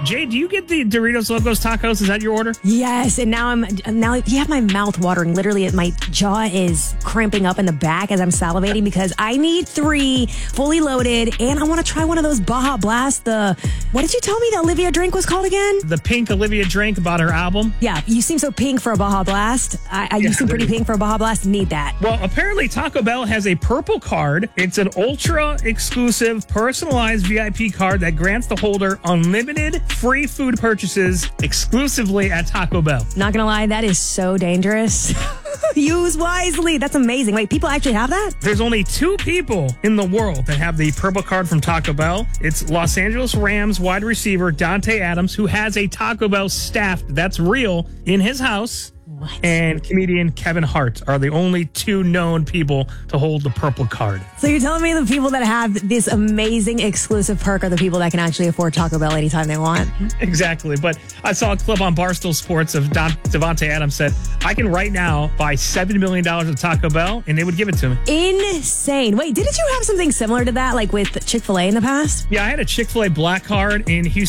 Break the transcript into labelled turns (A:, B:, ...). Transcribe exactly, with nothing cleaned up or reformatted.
A: Jay, do you get the Doritos Locos Tacos? Is that your order?
B: Yes, and now I'm now you have my mouth watering. Literally, my jaw is cramping up in the back as I'm salivating because I need three fully loaded, and I want to try one of those Baja Blast. The what did you tell me the Olivia drink was called again?
A: The pink Olivia drink about her album.
B: Yeah, you seem so pink for a Baja Blast. I, I
A: Yeah,
B: you seem pretty
A: there you
B: pink for a Baja Blast. Need that.
A: Well, apparently Taco Bell has a purple card. It's an ultra exclusive, personalized V I P card that grants the holder unlimited free food purchases exclusively at Taco Bell.
B: Not gonna lie, that is so dangerous. Use wisely. That's amazing. Wait, people actually have that?
A: There's only two people in the world that have the purple card from Taco Bell. It's Los Angeles Rams wide receiver Dante Adams, who has a Taco Bell staff that's real in his house.
B: What?
A: And comedian Kevin Hart are the only two known people to hold the purple card.
B: So you're telling me the people that have this amazing exclusive perk are the people that can actually afford Taco Bell anytime they want?
A: Exactly. But I saw a clip on Barstool Sports of Don, Devontae Adams said, I can right now buy seven million dollars of Taco Bell, and they would give it to me.
B: Insane. Wait, didn't you have something similar to that, like with Chick-fil-A in the past?
A: Yeah, I had a Chick-fil-A black card in Houston.